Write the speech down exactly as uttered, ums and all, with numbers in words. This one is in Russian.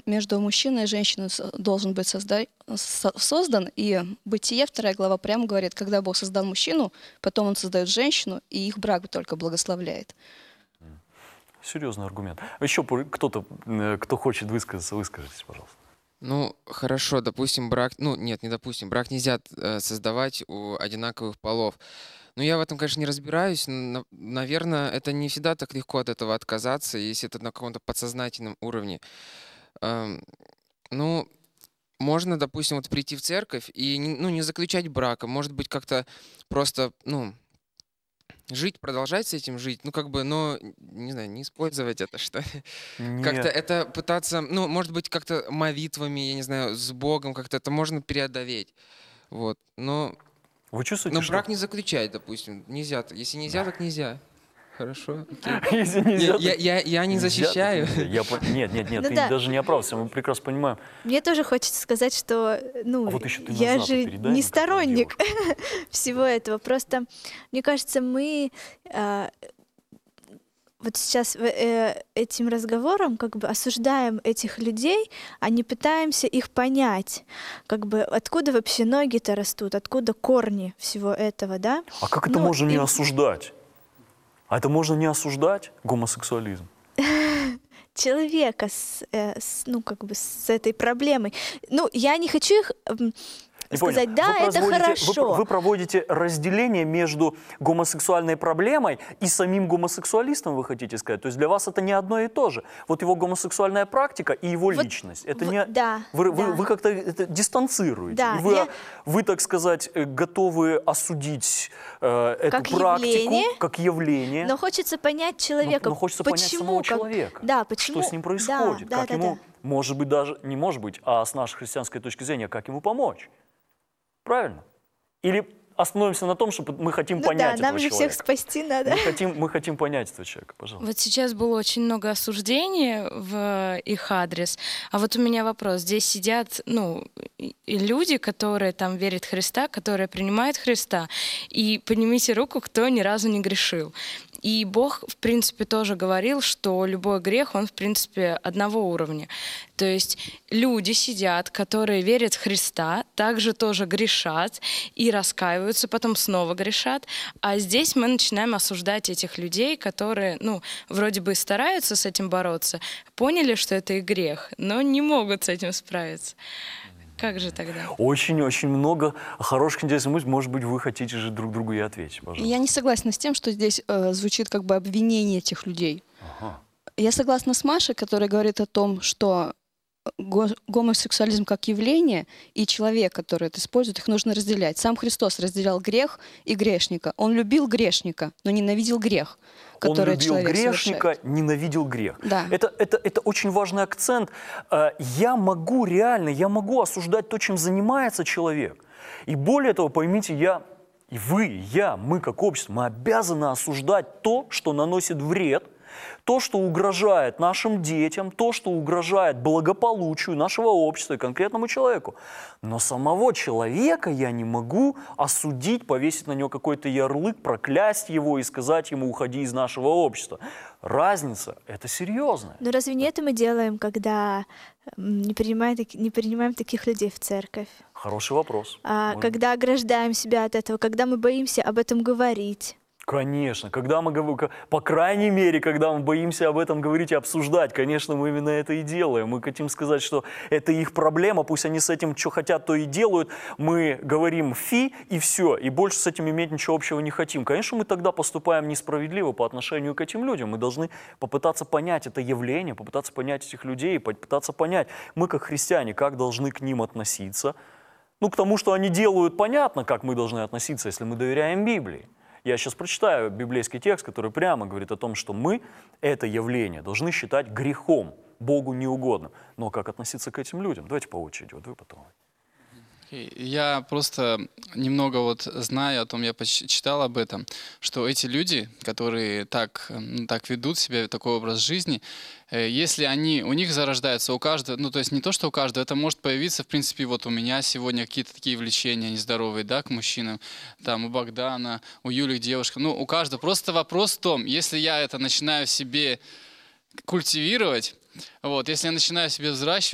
между мужчиной и женщиной с- должен быть созда- со- создан. И Бытие, вторая глава, прямо говорит, когда Бог создал мужчину, потом Он создает женщину, и их брак только благословляет. Серьезный аргумент. Еще пор- кто-то, э, кто хочет высказаться, выскажитесь, пожалуйста. Ну, хорошо, допустим, брак... Ну, нет, не допустим. Брак нельзя э, создавать у одинаковых полов. Ну, я в этом, конечно, не разбираюсь. но, наверное, это не всегда так легко от этого отказаться, если это на каком-то подсознательном уровне. Эм, ну, можно, допустим, вот прийти в церковь и не- ну, не заключать брака. Может быть, как-то просто, ну, жить, продолжать с этим жить. Ну, как бы, но, не знаю, не использовать это, что ли. Как-то Не, это пытаться, ну, может быть, как-то молитвами, я не знаю, с Богом как-то это можно преодолеть. Вот. Но, вы чувствуете, но что... брак не заключать, допустим. Нельзя. т- Если нельзя, так нельзя. Хорошо, окей. Если Не, нельзя, я, так я, я не нельзя, так защищаю. нельзя. Я пон- Нет, нет, нет, Ну ты да. даже не оправдывайся, мы прекрасно понимаем. Мне тоже хочется сказать, что, ну, А вот еще ты я назад же передай не микрофон сторонник девушке. всего этого. Просто, мне кажется, мы а, вот сейчас в- э, этим разговором как бы осуждаем этих людей, а не пытаемся их понять. Как бы откуда вообще ноги-то растут, откуда корни всего этого, да? А как это Ну, можно не и- осуждать? А это можно не осуждать, гомосексуализм? Человека с, э, с, ну, как бы с этой проблемой. Ну, я не хочу их м, Не сказать, понял. да, Вы это производите- хорошо. Вы, вы проводите разделение между гомосексуальной проблемой и самим гомосексуалистом, вы хотите сказать? То есть для вас это не одно и то же. Вот его гомосексуальная практика и его Вот личность. Это в- не... да, Вы, вы- да. вы как-то это дистанцируете. Да, И вы, я- вы, так сказать, э, готовы осудить э, эту Как практику явление, как явление. Но хочется понять человека. Но, но хочется понять почему, самого как- человека. Да, почему? Что с ним Да, происходит. да, как да, ему, да. может быть, даже, не может быть, а с нашей христианской точки зрения, как ему помочь. Правильно? Или остановимся на том, что мы хотим Ну понять да, нам этого же человека. всех спасти надо. Мы хотим, мы хотим понять этого человека, пожалуйста. Вот сейчас было очень много осуждений в их адрес. А вот у меня вопрос. Здесь сидят, ну, и и люди, которые там верят в Христа, которые принимают Христа. И поднимите руку, кто ни разу не грешил. И Бог, в принципе, тоже говорил, что любой грех, он, в принципе, одного уровня. То есть люди сидят, которые верят в Христа, также тоже грешат и раскаиваются, потом снова грешат. А здесь мы начинаем осуждать этих людей, которые, ну, вроде бы стараются с этим бороться, поняли, что это их грех, но не могут с этим справиться. Как же тогда? Очень-очень много хороших, интересных мыслей. Может быть, вы хотите же друг другу и ответить, пожалуйста. Я не согласна с тем, что здесь э, звучит как бы обвинение этих людей. Ага. Я согласна с Машей, которая говорит о том, что го- гомосексуализм как явление и человек, который это использует, их нужно разделять. Сам Христос разделял грех и грешника. Он любил грешника, но ненавидел грех, Он который любил человек грешника, совершает. ненавидел грех. Да. Это, это, это очень важный акцент. Э, Я могу реально, я могу осуждать то, чем занимается человек. И более того, поймите, я, и вы, и я, мы как общество, мы обязаны осуждать то, что наносит вред, то, что угрожает нашим детям, то, что угрожает благополучию нашего общества и конкретному человеку. Но самого человека я не могу осудить, повесить на него какой-то ярлык, проклясть его и сказать ему «уходи из нашего общества». Разница – это серьезная. Но разве не это мы делаем, когда м, не принимаем, таки- не принимаем таких людей в церковь? Хороший вопрос. А, Можно- когда ограждаем себя от этого, когда мы боимся об этом говорить? Конечно, когда мы говорим, по крайней мере, когда мы боимся об этом говорить и обсуждать, конечно, мы именно это и делаем. Мы хотим сказать, что это их проблема, пусть они с этим что хотят, то и делают. Мы говорим фи и все, и больше с этим иметь ничего общего не хотим. Конечно, мы тогда поступаем несправедливо по отношению к этим людям. Мы должны попытаться понять это явление, попытаться понять этих людей, попытаться понять, мы как христиане, как должны к ним относиться. Ну, к тому, что они делают, понятно, как мы должны относиться, если мы доверяем Библии. Я сейчас прочитаю библейский текст, который прямо говорит о том, что мы это явление должны считать грехом, Богу неугодным. Но как относиться к этим людям? Давайте по очереди, вот вы потом. Окей. Я просто немного вот знаю о том, я поч- читал об этом, что эти люди, которые так, ну, так ведут себя, такой образ жизни, э, если они, у них зарождается, у каждого, ну то есть не то, что у каждого, это может появиться, в принципе, вот у меня сегодня какие-то такие влечения нездоровые, да, к мужчинам, там у Богдана, у Юли к девушкам, ну у каждого. Просто вопрос в том, если я это начинаю в себе культивировать, вот, если я начинаю в себе взращивать,